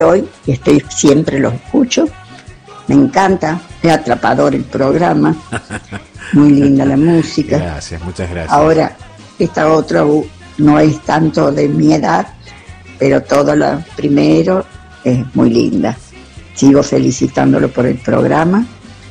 hoy y siempre los escucho. Me encanta, es atrapador el programa, muy linda la música. Gracias, muchas gracias. Ahora, esta otra no es tanto de mi edad, pero todo lo primero es muy linda. Sigo felicitándolo por el programa.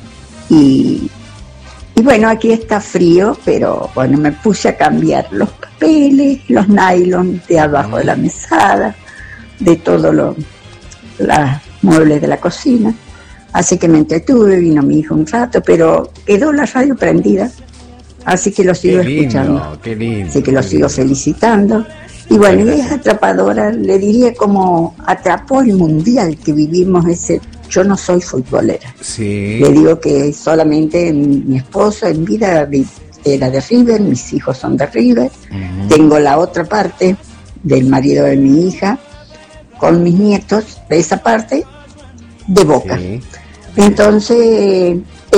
Y bueno, aquí está frío, pero bueno, me puse a cambiar los papeles, los nylon de abajo de la mesada, de todos los muebles de la cocina. Así que me entretuve, vino mi hijo un rato, pero quedó la radio prendida. Así que lo sigo escuchando. Qué lindo. Así que lo sigo felicitando. Y bueno, y es atrapadora, le diría como atrapó el mundial que vivimos ese. Yo no soy futbolera. Sí. Le digo que solamente mi esposo en vida era de River, mis hijos son de River. Uh-huh. Tengo la otra parte del marido de mi hija, con mis nietos, de esa parte, de Boca. Sí. Entonces,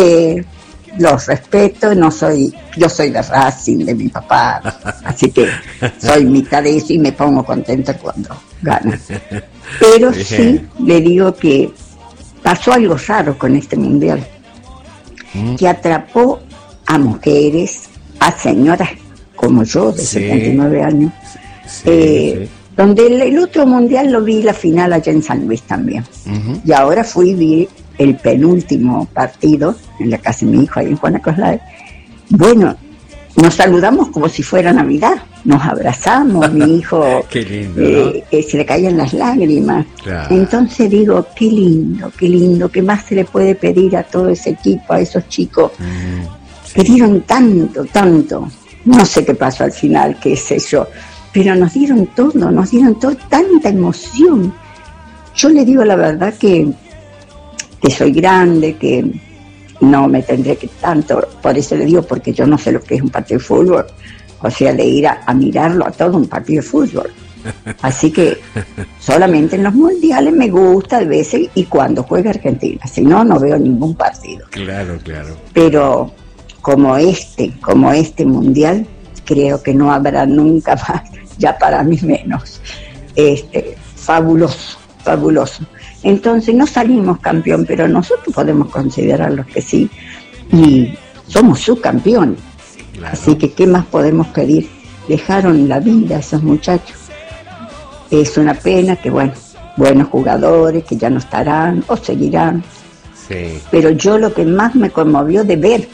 los respeto, yo soy de Racing, de mi papá, así que soy mitad de eso y me pongo contenta cuando gana. Pero sí, le digo que pasó algo raro con este mundial, que atrapó a mujeres, a señoras como yo, de 79 años, donde el otro mundial lo vi la final allá en San Luis también. Uh-huh. Y ahora vi el penúltimo partido en la casa de mi hijo ahí en Juana Coslade. Bueno, nos saludamos como si fuera Navidad, nos abrazamos, mi hijo qué lindo, ¿no? Se le caían las lágrimas. Claro. Entonces digo, qué lindo, ¿qué más se le puede pedir a todo ese equipo, a esos chicos que dieron tanto? No sé qué pasó al final, qué sé yo, pero nos dieron todo, tanta emoción. Yo le digo la verdad que soy grande, que no me tendré que tanto, por eso le digo, porque yo no sé lo que es un partido de fútbol, o sea, de ir a mirarlo a todo un partido de fútbol. Así que solamente en los mundiales me gusta a veces y cuando juega Argentina, si no, no veo ningún partido. Claro. Pero como este mundial, creo que no habrá nunca más, ya para mí menos. Fabuloso. Entonces no salimos campeón, pero nosotros podemos considerarlos que sí, y somos subcampeones. Claro. Así que ¿qué más podemos pedir? Dejaron la vida esos muchachos. Es una pena que buenos jugadores que ya no estarán o seguirán. Sí. Pero yo lo que más me conmovió de ver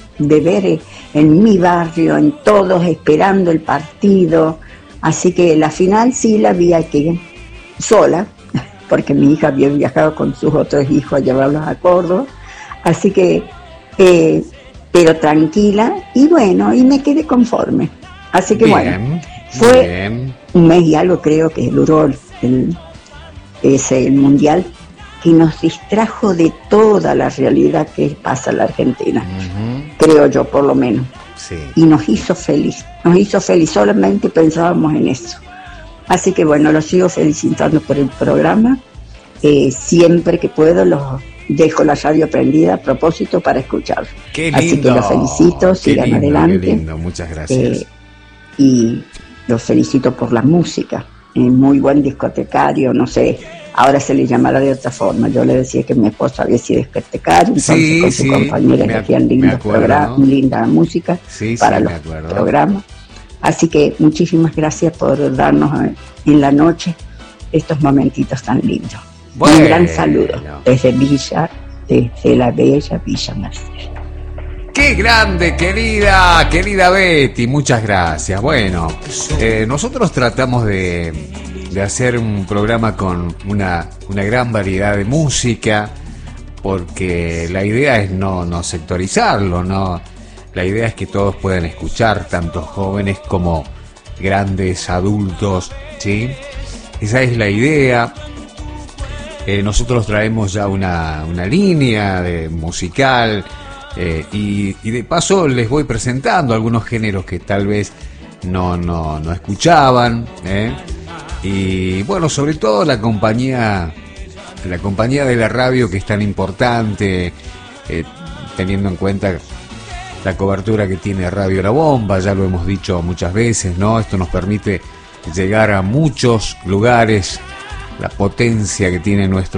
en mi barrio, en todos esperando el partido. Así que la final sí la vi aquí sola, porque mi hija había viajado con sus otros hijos a llevarlos a Córdoba, así que, pero tranquila, y bueno, y me quedé conforme. Así que fue un mes y algo creo que duró el mundial, que nos distrajo de toda la realidad que pasa en la Argentina, creo yo por lo menos, y nos hizo feliz, solamente pensábamos en eso. Así que bueno, los sigo felicitando por el programa. Siempre que puedo los dejo la radio prendida a propósito para escuchar. Qué lindo. Así que los felicito, sigan adelante. Qué lindo, muchas gracias. Y los felicito por la música. Muy buen discotecario, no sé, ahora se le llamará de otra forma. Yo le decía que mi esposa había sido discotecario, entonces con su compañera que hacían linda música para los programas. Así que muchísimas gracias por darnos en la noche estos momentitos tan lindos. Bueno, un gran saludo desde la bella Villa Mercedes. ¡Qué grande, querida Betty! Muchas gracias. Bueno, nosotros tratamos de hacer un programa con una gran variedad de música, porque la idea es no sectorizarlo, ¿no? La idea es que todos puedan escuchar, tanto jóvenes como grandes, adultos, ¿sí? Esa es la idea. Nosotros traemos ya una línea musical y de paso les voy presentando algunos géneros que tal vez no escuchaban, y bueno, sobre todo la compañía de la radio, que es tan importante, teniendo en cuenta la cobertura que tiene Radio La Bomba. Ya lo hemos dicho muchas veces, ¿no? Esto nos permite llegar a muchos lugares la potencia que tiene nuestro